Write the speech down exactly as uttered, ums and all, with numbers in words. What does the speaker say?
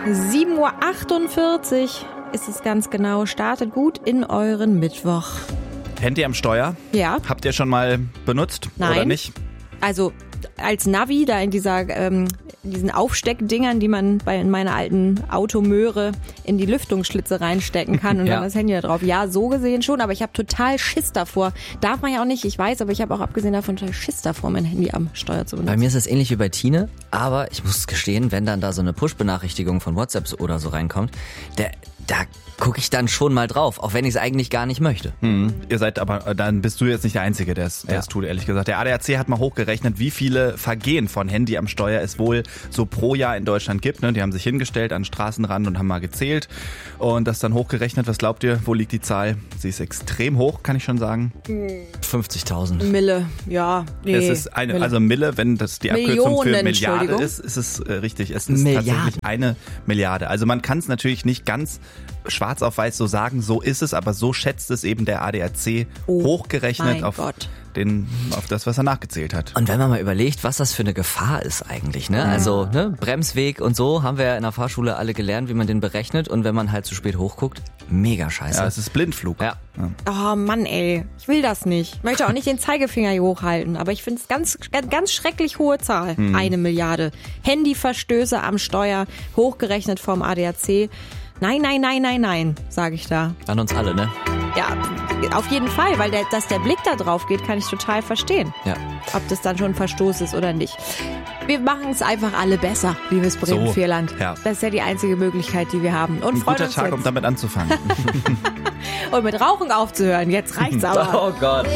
sieben Uhr achtundvierzig ist es ganz genau. Startet gut in euren Mittwoch. Handy am Steuer? Ja. Habt ihr schon mal benutzt? Nein. Oder nicht? Also als Navi, da in dieser ähm, in diesen Aufsteckdingern, die man bei in meiner alten Automöhre in die Lüftungsschlitze reinstecken kann und ja. dann das Handy da drauf. Ja, so gesehen schon, aber ich habe total Schiss davor. Darf man ja auch nicht, ich weiß, aber ich habe auch abgesehen davon total Schiss davor, mein Handy am Steuer zu benutzen. Bei mir ist es ähnlich wie bei Tine, aber ich muss gestehen, wenn dann da so eine Push-Benachrichtigung von WhatsApp oder so reinkommt, der, da gucke ich dann schon mal drauf, auch wenn ich es eigentlich gar nicht möchte. Hm. Ihr seid aber, dann bist du jetzt nicht der Einzige, der es ja. tut, ehrlich gesagt. Der A D A C hat mal hochgerechnet, wie viele Vergehen von Handy am Steuer es wohl so pro Jahr in Deutschland gibt. Die haben sich hingestellt an den Straßenrand und haben mal gezählt und das dann hochgerechnet. Was glaubt ihr, wo liegt die Zahl? Sie ist extrem hoch, kann ich schon sagen. fünfzigtausend. Mille, ja. Nee, es ist eine, Mille. also Mille, wenn das die Abkürzung für Millionen, Milliarde ist, ist es äh, richtig. Es ist Milliarden. tatsächlich eine Milliarde. Also man kann es natürlich nicht ganz schwarz auf weiß so sagen, so ist es, aber so schätzt es eben der A D A C oh, hochgerechnet auf, Gott. den, auf das, was er nachgezählt hat. Und wenn man mal überlegt, was das für eine Gefahr ist eigentlich, ne? Also, ne, Bremsweg und so haben wir ja in der Fahrschule alle gelernt, wie man den berechnet und wenn man halt zu spät hochguckt, mega scheiße. Ja, es ist Blindflug. Ja. Oh Mann, ey. Ich will das nicht. Ich möchte auch nicht den Zeigefinger hier hochhalten, aber ich finde es ganz, ganz, ganz schrecklich hohe Zahl. Hm. Eine Milliarde. Handyverstöße am Steuer, hochgerechnet vom A D A C. Nein, nein, nein, nein, nein, sage ich da. An uns alle, ne? Ja, auf jeden Fall, weil der, dass der Blick da drauf geht, kann ich total verstehen. Ja. Ob das dann schon ein Verstoß ist oder nicht. Wir machen es einfach alle besser, liebes Bremen-Vierland. ja. Das ist ja die einzige Möglichkeit, die wir haben. Und Ein freuen guter uns Tag, jetzt. um damit anzufangen. Und mit Rauchen aufzuhören. Jetzt reicht's aber. Oh Gott.